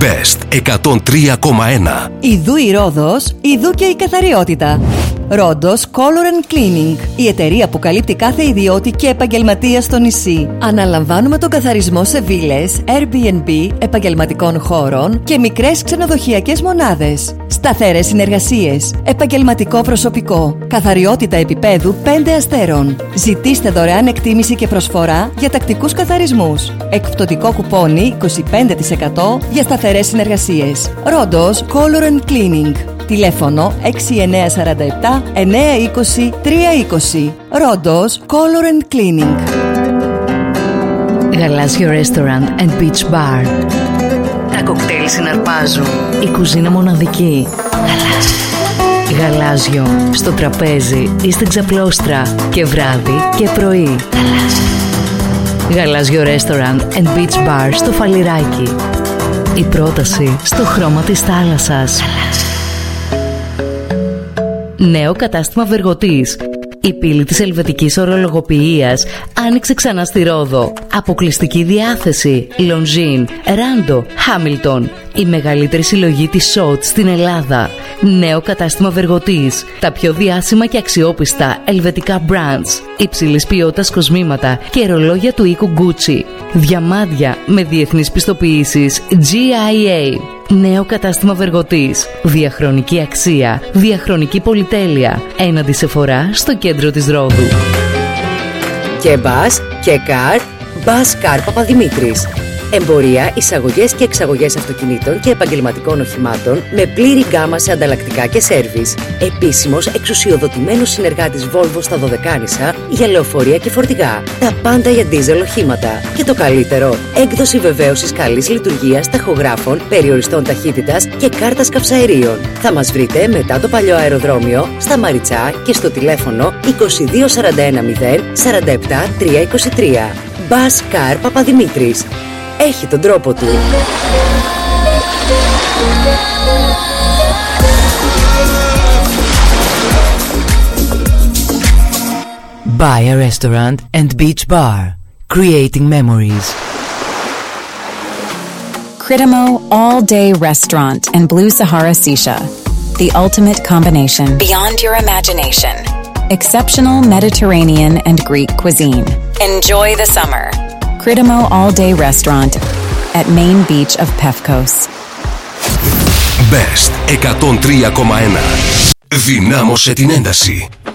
Best 103,1. Ιδού η Ρόδος, ιδού και η καθαριότητα. Ρόντος Color & Cleaning, η εταιρεία που καλύπτει κάθε ιδιώτη και επαγγελματία στο νησί. Αναλαμβάνουμε τον καθαρισμό σε βίλες, Airbnb, επαγγελματικών χώρων και μικρές ξενοδοχειακές μονάδες. Σταθερές συνεργασίες, επαγγελματικό προσωπικό, καθαριότητα επίπεδου 5 αστέρων. Ζητήστε δωρεάν εκτίμηση και προσφορά για τακτικούς καθαρισμούς. Εκπτωτικό κουπόνι 25% για σταθερές συνεργασίες. Ρόντος Color & Cleaning. Τηλέφωνο 6947 920 320. Ρόντος Color & Cleaning. Γαλάζιο Restaurant and Beach Bar. Τα κοκτέιλ συναρπάζουν. Η κουζίνα μοναδική. Γαλάζιο. Στο τραπέζι ή στην ξαπλώστρα. Και βράδυ και πρωί. Γαλάζιο Restaurant and Beach Bar στο Φαλιράκι. Η πρόταση στο χρώμα της θάλασσας. Νέο κατάστημα Βεργοτής. Η πύλη της ελβετικής ορολογοποιίας άνοιξε ξανά στη Ρόδο. Αποκλειστική διάθεση Longines, Rando, Hamilton. Η μεγαλύτερη συλλογή της SOT στην Ελλάδα. Νέο κατάστημα Βεργοτής. Τα πιο διάσημα και αξιόπιστα ελβετικά brands. Υψηλής ποιότητας κοσμήματα και ρολόγια του οίκου Gucci. Διαμάντια με διεθνείς πιστοποιήσεις GIA. Νέο κατάστημα Βεργοτής. Διαχρονική αξία, διαχρονική πολυτέλεια. Έναντι Σεφορά στο κέντρο της Ρόδου. Και μπας και καρ, Μπας Καρ Παπαδημήτρης. Εμπορία, εισαγωγές και εξαγωγές αυτοκινήτων και επαγγελματικών οχημάτων με πλήρη γκάμα σε ανταλλακτικά και σέρβις. Επίσημος εξουσιοδοτημένος συνεργάτης Volvo στα Δωδεκάνησα για λεωφορεία και φορτηγά. Τα πάντα για ντίζελ οχήματα. Και το καλύτερο, έκδοση βεβαίωσης καλής λειτουργίας ταχογράφων, περιοριστών ταχύτητας και κάρτας καυσαερίων. Θα μας βρείτε μετά το παλιό αεροδρόμιο, στα Μαριτσά και στο τηλέφωνο 22 41 0 47 323. Μπας Καρ Παπαδημήτρης. Έχει τον τρόπο του. Buy a restaurant and beach bar, creating memories. Critimo All-Day Restaurant and Blue Sahara Sisha. The ultimate combination. Beyond your imagination. Exceptional Mediterranean and Greek cuisine. Enjoy the summer. Critimo All-Day Restaurant at Main Beach of Pefkos. Best 103,1. Δυνάμωσε την ένταση.